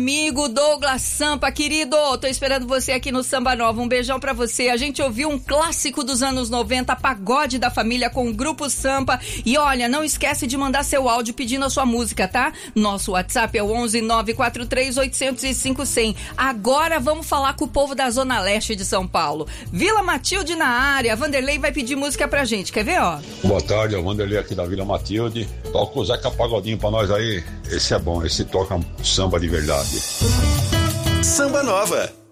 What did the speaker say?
Amigo Douglas Sampa, querido, tô esperando você aqui no Samba Nova, um beijão pra você. A gente ouviu um clássico dos anos 90, Pagode da Família com o Grupo Sampa. E olha, não esquece de mandar seu áudio pedindo a sua música, tá? Nosso WhatsApp é o 11 943 805 100. Agora vamos falar com o povo da Zona Leste de São Paulo. Vila Matilde na área, Vanderlei vai pedir música pra gente, quer ver, ó? Boa tarde, é o Vanderlei aqui da Vila Matilde. Toca o Zeca Pagodinho pra nós aí. Esse é bom, esse toca samba de verdade. Samba Nova,